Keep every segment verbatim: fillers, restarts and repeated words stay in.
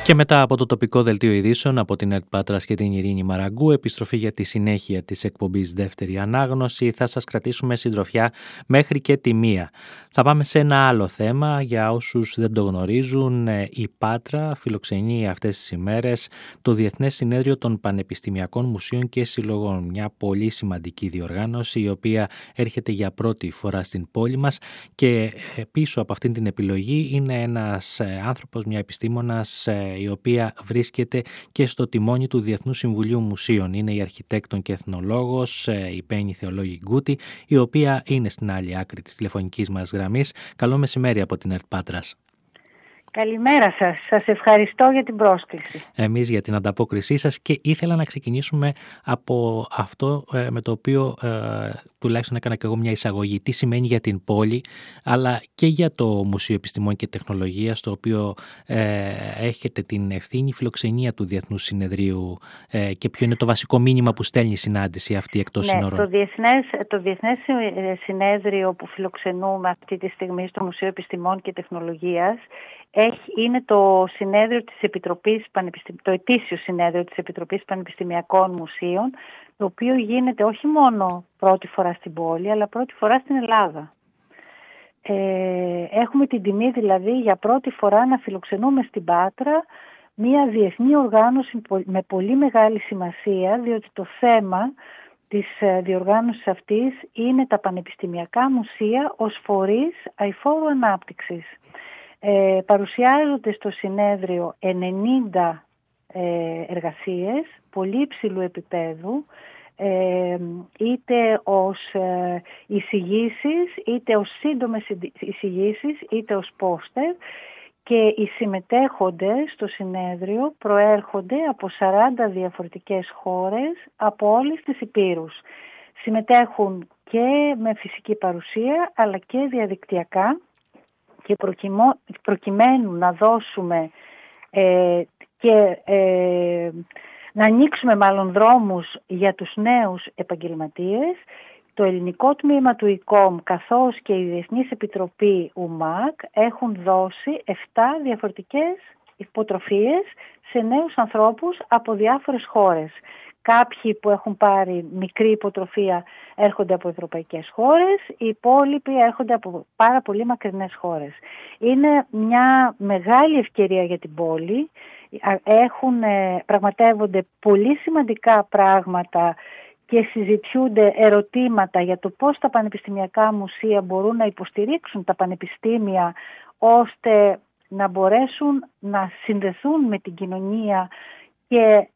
Και μετά από το τοπικό δελτίο ειδήσεων από την ΕΡΤ Πάτρας και την Ειρήνη Μαραγκού, επιστροφή για τη συνέχεια της εκπομπής Δεύτερη Ανάγνωση. Θα σας κρατήσουμε συντροφιά μέχρι και τη μία. Θα πάμε σε ένα άλλο θέμα. Για όσους δεν το γνωρίζουν, η Πάτρα φιλοξενεί αυτές τις ημέρες το Διεθνές Συνέδριο των Πανεπιστημιακών Μουσείων και Συλλογών. Μια πολύ σημαντική διοργάνωση, η οποία έρχεται για πρώτη φορά στην πόλη μας, και πίσω από αυτήν την επιλογή είναι ένας άνθρωπος, μια επιστήμονας, η οποία βρίσκεται και στο τιμόνι του Διεθνούς Συμβουλίου Μουσείων. Είναι η αρχιτέκτον και εθνολόγος, η Πέννη Θεολόγη Γκούτη, η οποία είναι στην άλλη άκρη της τηλεφωνικής μας γραμμής. Καλό μεσημέρι από την ΕΡΤ Πάτρας. Καλημέρα σας. Σας ευχαριστώ για την πρόσκληση. Εμείς για την ανταπόκρισή σας, και ήθελα να ξεκινήσουμε από αυτό ε, με το οποίο ε, τουλάχιστον έκανα και εγώ μια εισαγωγή. Τι σημαίνει για την πόλη, αλλά και για το Μουσείο Επιστημών και Τεχνολογίας, το οποίο ε, έχετε την ευθύνη φιλοξενία του Διεθνούς Συνεδρίου, ε, και ποιο είναι το βασικό μήνυμα που στέλνει η συνάντηση αυτή εκτός ναι, σύνορων. Το Διεθνές, το Διεθνές Συνέδριο που φιλοξενούμε αυτή τη στιγμή στο Μουσείο Επιστημών και Τεχνολογίας Έχει, είναι το συνέδριο της Επιτροπής, το ετήσιο συνέδριο της Επιτροπής Πανεπιστημιακών Μουσείων, το οποίο γίνεται όχι μόνο πρώτη φορά στην πόλη, αλλά πρώτη φορά στην Ελλάδα. Ε, έχουμε την τιμή δηλαδή για πρώτη φορά να φιλοξενούμε στην Πάτρα μια διεθνή οργάνωση με πολύ μεγάλη σημασία, διότι το θέμα της διοργάνωσης αυτής είναι τα πανεπιστημιακά μουσεία ως φορείς αειφόρου ανάπτυξης. Ε, παρουσιάζονται στο συνέδριο ενενήντα ε, εργασίες πολύ υψηλού επίπεδου, ε, είτε ως ε, εισηγήσεις, είτε ως σύντομες εισηγήσεις, είτε ως πόστερ, και οι συμμετέχοντες στο συνέδριο προέρχονται από σαράντα διαφορετικές χώρες από όλες τις υπήρους. Συμμετέχουν και με φυσική παρουσία αλλά και διαδικτυακά, και προκειμένου να δώσουμε ε, και ε, να ανοίξουμε μάλλον δρόμους για τους νέους επαγγελματίες, το ελληνικό τμήμα του ΙΚΟΜ καθώς και η Διεθνής Επιτροπή ΟΥΜΑΚ έχουν δώσει επτά διαφορετικές υποτροφίες σε νέους ανθρώπους από διάφορες χώρες. Κάποιοι που έχουν πάρει μικρή υποτροφία έρχονται από ευρωπαϊκές χώρες, οι υπόλοιποι έρχονται από πάρα πολύ μακρινές χώρες. Είναι μια μεγάλη ευκαιρία για την πόλη. Έχουν, πραγματεύονται πολύ σημαντικά πράγματα και συζητιούνται ερωτήματα για το πώς τα πανεπιστημιακά μουσεία μπορούν να υποστηρίξουν τα πανεπιστήμια ώστε να μπορέσουν να συνδεθούν με την κοινωνία και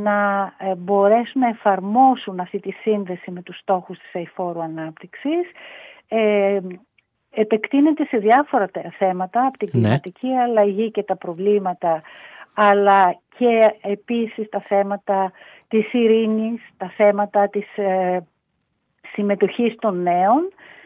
να μπορέσουν να εφαρμόσουν αυτή τη σύνδεση με τους στόχους της αειφόρου ανάπτυξης. Ε, επεκτείνεται σε διάφορα θέματα, από την κλιματική ναι. αλλαγή και τα προβλήματα, αλλά και επίσης τα θέματα της ειρήνης, τα θέματα της ε, συμμετοχής των νέων,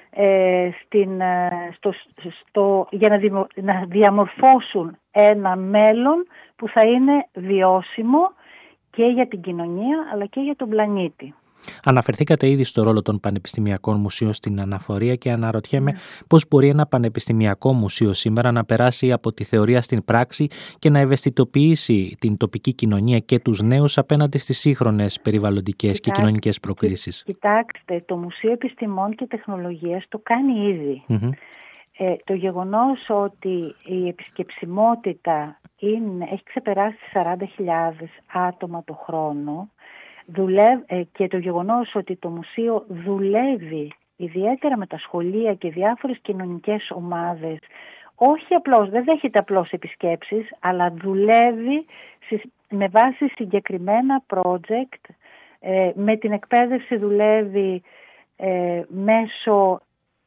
ε, στην, στο, στο, για να, δημο, να διαμορφώσουν ένα μέλλον που θα είναι βιώσιμο και για την κοινωνία αλλά και για τον πλανήτη. Αναφερθήκατε ήδη στο ρόλο των πανεπιστημιακών μουσείων στην αναφορία, και αναρωτιέμαι mm. πώς μπορεί ένα πανεπιστημιακό μουσείο σήμερα να περάσει από τη θεωρία στην πράξη και να ευαισθητοποιήσει την τοπική κοινωνία και τους νέους απέναντι στις σύγχρονες περιβαλλοντικές Κοιτάξτε, και κοινωνικές προκλήσεις. Κοιτάξτε, το Μουσείο Επιστημών και Τεχνολογίας το κάνει ήδη. Mm-hmm. Ε, το γεγονός ότι η επισκεψιμότητα είναι, έχει ξεπεράσει σαράντα χιλιάδες άτομα το χρόνο, δουλεύει, ε, και το γεγονός ότι το μουσείο δουλεύει ιδιαίτερα με τα σχολεία και διάφορες κοινωνικές ομάδες, όχι απλώς, δεν δέχεται απλώς επισκέψεις, αλλά δουλεύει με βάση συγκεκριμένα project, ε, με την εκπαίδευση δουλεύει ε, μέσω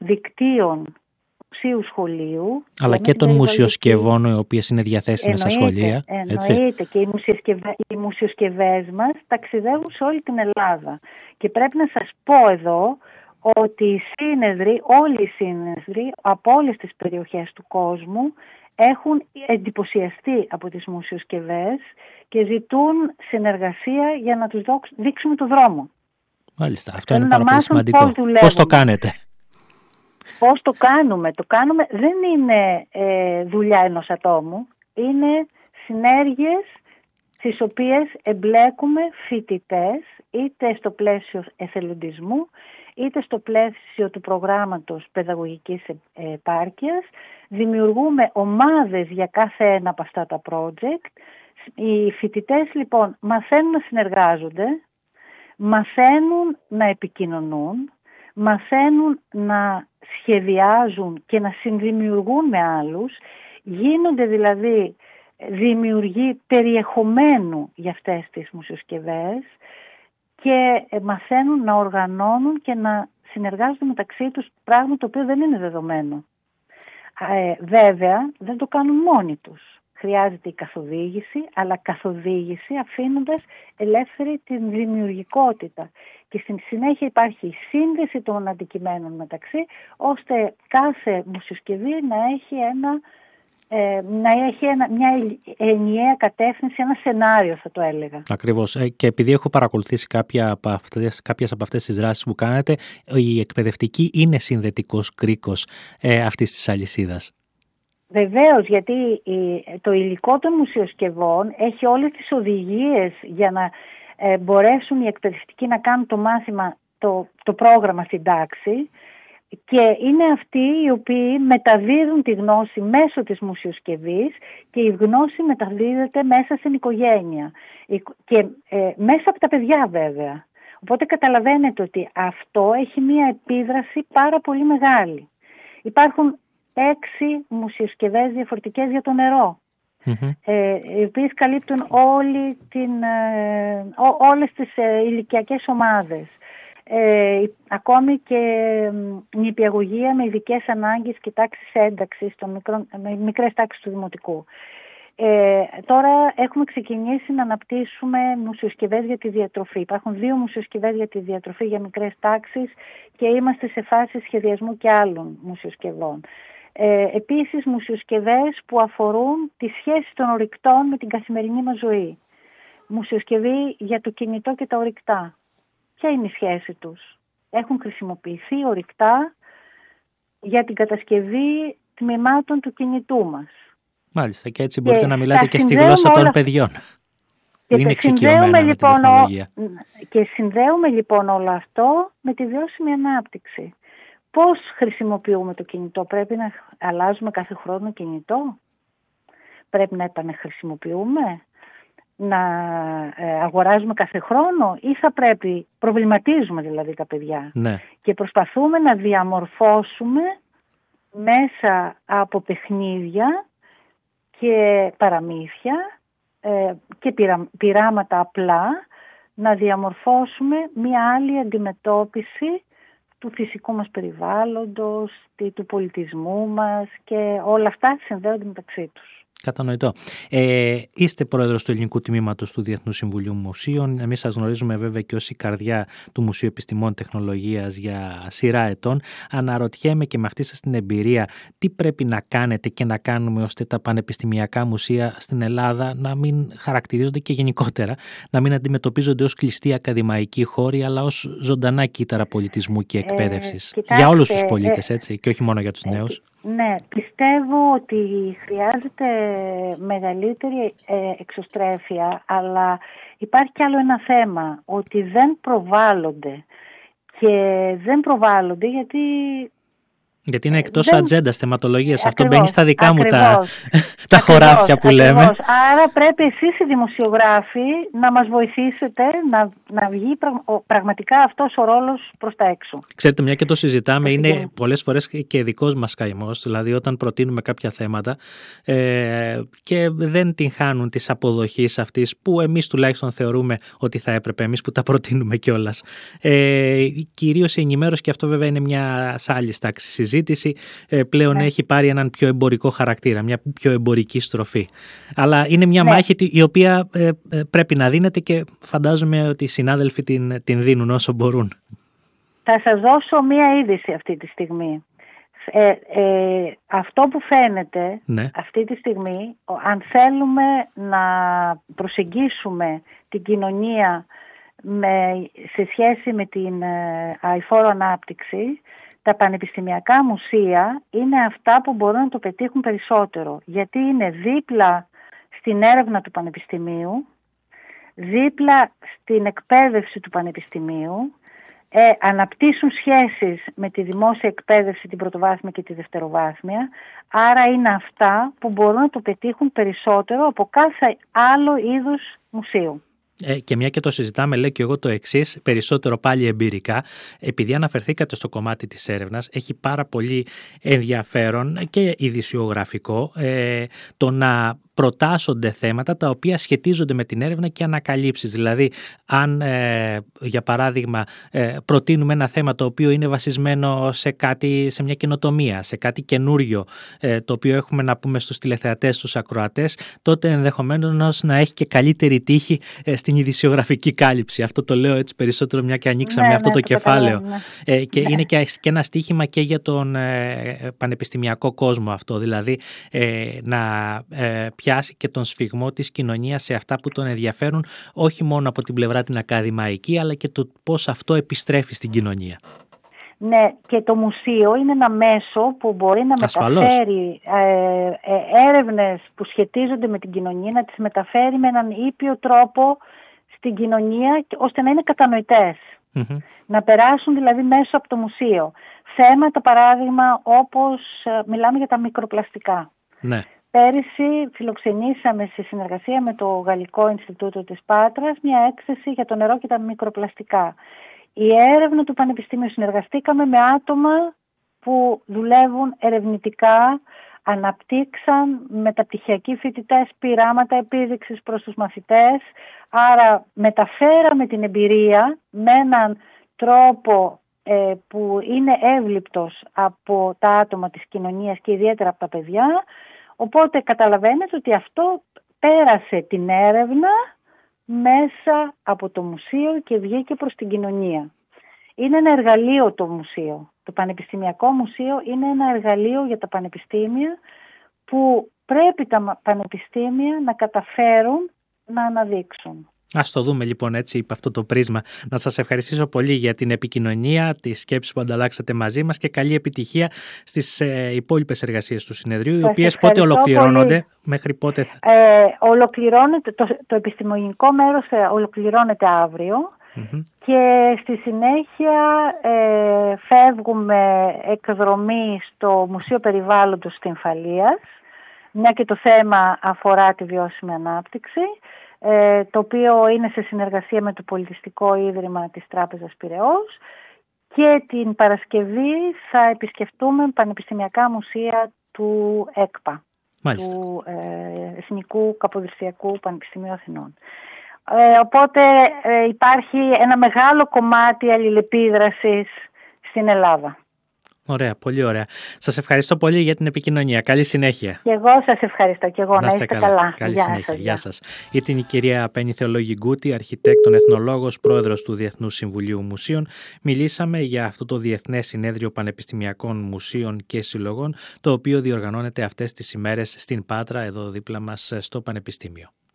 δικτύων μουσείου σχολείου. Αλλά και των μουσιοσκευών, οι οποίες είναι διαθέσιμες στα σχολεία. Εννοείται, και οι, μουσιοσκευέ, οι μουσιοσκευές μας ταξιδεύουν σε όλη την Ελλάδα. Και πρέπει να σας πω εδώ ότι οι σύνεδροι, όλοι οι σύνεδροι από όλες τις περιοχές του κόσμου έχουν εντυπωσιαστεί από τις μουσιοσκευές και ζητούν συνεργασία για να τους δείξουμε το δρόμο. Μάλιστα, αυτό είναι πάρα πολύ σημαντικό. Πώς, πώς το κάνετε? Πώς το κάνουμε? Το κάνουμε δεν είναι ε, δουλειά ενός ατόμου, είναι συνέργειες στις οποίες εμπλέκουμε φοιτητές, είτε στο πλαίσιο εθελοντισμού, είτε στο πλαίσιο του προγράμματος παιδαγωγικής επάρκειας. Δημιουργούμε ομάδες για κάθε ένα από αυτά τα project. Οι φοιτητές λοιπόν μαθαίνουν να συνεργάζονται, μαθαίνουν να επικοινωνούν, μαθαίνουν να σχεδιάζουν και να συνδημιουργούν με άλλους, γίνονται δηλαδή δημιουργοί περιεχομένου για αυτές τις μουσιοσκευές και μαθαίνουν να οργανώνουν και να συνεργάζονται μεταξύ τους, πράγμα το οποίο δεν είναι δεδομένο. Ε, βέβαια δεν το κάνουν μόνοι τους. Χρειάζεται η καθοδήγηση, αλλά καθοδήγηση αφήνοντας ελεύθερη την δημιουργικότητα. Και στην συνέχεια υπάρχει η σύνδεση των αντικειμένων μεταξύ, ώστε κάθε μουσιοσκευή να έχει, ένα, ε, να έχει ένα, μια ενιαία κατεύθυνση, ένα σενάριο θα το έλεγα. Ακριβώς. Ε, και επειδή έχω παρακολουθήσει κάποια από αυτές, κάποιες από αυτές τις δράσεις που κάνετε, η εκπαιδευτική είναι συνδετικός κρίκος ε, αυτής της αλυσίδας. Βεβαίως, γιατί το υλικό των μουσιοσκευών έχει όλες τις οδηγίες για να ε, μπορέσουν οι εκπαιδευτικοί να κάνουν το μάθημα, το, το πρόγραμμα στην τάξη, και είναι αυτοί οι οποίοι μεταδίδουν τη γνώση μέσω της μουσιοσκευής και η γνώση μεταδίδεται μέσα στην οικογένεια και ε, μέσα από τα παιδιά βέβαια. Οπότε καταλαβαίνετε ότι αυτό έχει μία επίδραση πάρα πολύ μεγάλη. Υπάρχουν έξι μουσιοσκευές διαφορετικές για το νερό, mm-hmm. ε, οι οποίες καλύπτουν όλη την, ε, ό, όλες τις ε, ηλικιακές ομάδες. Ε, ακόμη και νηπιαγωγεία με ειδικές ανάγκες και τάξεις ένταξης, των μικρών, με μικρές τάξεις του δημοτικού. Ε, τώρα έχουμε ξεκινήσει να αναπτύσσουμε μουσιοσκευές για τη διατροφή. Υπάρχουν δύο μουσιοσκευές για τη διατροφή για μικρές τάξεις και είμαστε σε φάση σχεδιασμού και άλλων μουσιοσκευών. Ε, επίσης μουσιοσκευές που αφορούν τη σχέση των ορυκτών με την καθημερινή μας ζωή. Μουσιοσκευή για το κινητό και τα ορυκτά. Ποια είναι η σχέση τους? Έχουν χρησιμοποιηθεί ορυκτά για την κατασκευή τμήματων του κινητού μας. Μάλιστα, και έτσι μπορείτε και να μιλάτε και στη γλώσσα όλα... των παιδιών. Και είναι εξοικειωμένα με λοιπόν, την τεχνολογία. Και συνδέουμε λοιπόν όλο αυτό με τη βιώσιμη ανάπτυξη. Πώς χρησιμοποιούμε το κινητό? Πρέπει να αλλάζουμε κάθε χρόνο κινητό? Πρέπει να επαναχρησιμοποιούμε? Να αγοράζουμε κάθε χρόνο? Ή θα πρέπει, προβληματίζουμε δηλαδή τα παιδιά, ναι. Και προσπαθούμε να διαμορφώσουμε μέσα από παιχνίδια και παραμύθια ε, και πειρα, πειράματα απλά να διαμορφώσουμε μια άλλη αντιμετώπιση του φυσικού μας περιβάλλοντος, του πολιτισμού μας, και όλα αυτά συνδέονται μεταξύ τους. Κατανοητό. Ε, είστε πρόεδρος του Ελληνικού Τμήματος του Διεθνούς Συμβουλίου Μουσείων. Εμείς σας γνωρίζουμε βέβαια και ως η καρδιά του Μουσείου Επιστημών Τεχνολογίας για σειρά ετών. Αναρωτιέμαι και με αυτή σας την εμπειρία, τι πρέπει να κάνετε και να κάνουμε ώστε τα πανεπιστημιακά μουσεία στην Ελλάδα να μην χαρακτηρίζονται, και γενικότερα να μην αντιμετωπίζονται ως κλειστοί ακαδημαϊκοί χώροι, αλλά ως ζωντανά κύτταρα πολιτισμού και εκπαίδευσης. Ε, για όλους τους πολίτες, έτσι, και όχι μόνο για τους ε, νέους. Ναι, πιστεύω ότι χρειάζεται μεγαλύτερη εξωστρέφεια, αλλά υπάρχει κι άλλο ένα θέμα, ότι δεν προβάλλονται. Και δεν προβάλλονται γιατί... Γιατί είναι εκτός δεν... ατζέντας, θεματολογίας. Ακριβώς, αυτό μπαίνει στα δικά ακριβώς, μου τα, τα χωράφια που ακριβώς. λέμε. Άρα πρέπει εσείς οι δημοσιογράφοι να μας βοηθήσετε να, να βγει πραγματικά αυτός ο ρόλος προς τα έξω. Ξέρετε, μια και το συζητάμε, είναι και... πολλές φορές και δικός μας καημός. Δηλαδή όταν προτείνουμε κάποια θέματα ε, και δεν την χάνουν της αποδοχής αυτής που εμείς τουλάχιστον θεωρούμε ότι θα έπρεπε, εμείς που τα προτείνουμε κιόλας. Ε, κυρίως η ενημέρωση, και αυτό βέβαια είναι μια άλλη τάξη συζήτηση. Ε, πλέον ναι. έχει πάρει έναν πιο εμπορικό χαρακτήρα, μια πιο εμπορική στροφή. Αλλά είναι μια ναι. μάχη η οποία ε, ε, πρέπει να δίνεται, και φαντάζομαι ότι οι συνάδελφοι την, την δίνουν όσο μπορούν. Θα σας δώσω μια είδηση αυτή τη στιγμή. Ε, ε, αυτό που φαίνεται ναι. αυτή τη στιγμή, αν θέλουμε να προσεγγίσουμε την κοινωνία με, σε σχέση με την ε, αειφόρο ανάπτυξη, τα πανεπιστημιακά μουσεία είναι αυτά που μπορούν να το πετύχουν περισσότερο, γιατί είναι δίπλα στην έρευνα του Πανεπιστημίου, δίπλα στην εκπαίδευση του Πανεπιστημίου, ε, αναπτύσσουν σχέσεις με τη δημόσια εκπαίδευση, την πρωτοβάθμια και τη δευτεροβάθμια. Άρα είναι αυτά που μπορούν να το πετύχουν περισσότερο από κάθε άλλο είδους μουσείου. Ε, και μια και το συζητάμε, λέω και εγώ το εξής, περισσότερο πάλι εμπειρικά, επειδή αναφερθήκατε στο κομμάτι της έρευνας, έχει πάρα πολύ ενδιαφέρον και ειδησιογραφικό ε, το να προτάσσονται θέματα τα οποία σχετίζονται με την έρευνα και ανακαλύψεις. Δηλαδή, αν ε, για παράδειγμα ε, προτείνουμε ένα θέμα το οποίο είναι βασισμένο σε κάτι, σε μια καινοτομία, σε κάτι καινούριο, ε, το οποίο έχουμε να πούμε στους τηλεθεατές, στους ακροατές, τότε ενδεχομένως να έχει και καλύτερη τύχη ε, στην ειδησιογραφική κάλυψη. Αυτό το λέω έτσι περισσότερο μια και ανοίξαμε ναι, αυτό ναι, το το κεφάλαιο. Ναι. Ε, και ναι. είναι και, και ένα στίχημα και για τον ε, πανεπιστημιακό κόσμο αυτό, δηλαδή ε, να ε, πιάσει και τον σφιγμό της κοινωνίας σε αυτά που τον ενδιαφέρουν, όχι μόνο από την πλευρά την ακαδημαϊκή, αλλά και το πώς αυτό επιστρέφει στην κοινωνία. Ναι, και το μουσείο είναι ένα μέσο που μπορεί να Ασφαλώς. μεταφέρει ε, ε, έρευνες που σχετίζονται με την κοινωνία, να τις μεταφέρει με έναν ήπιο τρόπο στην κοινωνία, ώστε να είναι κατανοητές. Mm-hmm. Να περάσουν δηλαδή μέσω από το μουσείο. Θέματα, παράδειγμα, όπως ε, μιλάμε για τα μικροπλαστικά. Ναι. Πέρυσι φιλοξενήσαμε σε συνεργασία με το Γαλλικό Ινστιτούτο της Πάτρας μια έκθεση για το νερό και τα μικροπλαστικά. Η έρευνα του Πανεπιστημίου, συνεργαστήκαμε με άτομα που δουλεύουν ερευνητικά, αναπτύξαν μεταπτυχιακοί φοιτητές πειράματα επίδειξης προς τους μαθητές. Άρα μεταφέραμε την εμπειρία με έναν τρόπο ε, που είναι εύληπτος από τα άτομα της κοινωνίας και ιδιαίτερα από τα παιδιά. Οπότε καταλαβαίνετε ότι αυτό πέρασε την έρευνα μέσα από το μουσείο και βγήκε προς την κοινωνία. Είναι ένα εργαλείο το μουσείο. Το Πανεπιστημιακό Μουσείο είναι ένα εργαλείο για τα πανεπιστήμια που πρέπει τα πανεπιστήμια να καταφέρουν να αναδείξουν. Ας το δούμε λοιπόν έτσι υπ' αυτό το πρίσμα. Να σας ευχαριστήσω πολύ για την επικοινωνία, τις σκέψεις που ανταλλάξατε μαζί μας και καλή επιτυχία στις ε, υπόλοιπες εργασίες του συνεδρίου, οι οποίες πότε ολοκληρώνονται, πολύ. Μέχρι πότε θα... Ε, ολοκληρώνεται, το, το επιστημονικό μέρος ολοκληρώνεται αύριο mm-hmm. και στη συνέχεια ε, φεύγουμε εκδρομή στο Μουσείο Περιβάλλοντος στην Φαλίας, μια και το θέμα αφορά τη βιώσιμη ανάπτυξη, το οποίο είναι σε συνεργασία με το Πολιτιστικό Ίδρυμα της Τράπεζας Πειραιώς, και την Παρασκευή θα επισκεφτούμε πανεπιστημιακά μουσεία του ΕΚΠΑ, Μάλιστα. του ε, Εθνικού Καποδιστριακού Πανεπιστημίου Αθηνών. Ε, οπότε ε, υπάρχει ένα μεγάλο κομμάτι αλληλεπίδρασης στην Ελλάδα. Ωραία, πολύ ωραία. Σας ευχαριστώ πολύ για την επικοινωνία. Καλή συνέχεια. Και εγώ σας ευχαριστώ. Και εγώ να, να είστε καλά. καλά. Καλή Γεια συνέχεια. Σας, Γεια σας. Ήταν η κυρία Πέννη Θεολόγη-Γκούτη, αρχιτέκτον εθνολόγος, πρόεδρος του Διεθνούς Συμβουλίου Μουσείων. Μιλήσαμε για αυτό το Διεθνές Συνέδριο Πανεπιστημιακών Μουσείων και Συλλογών, το οποίο διοργανώνεται αυτές τις ημέρες στην Πάτρα, εδώ δίπλα μας στο Πανεπιστήμιο.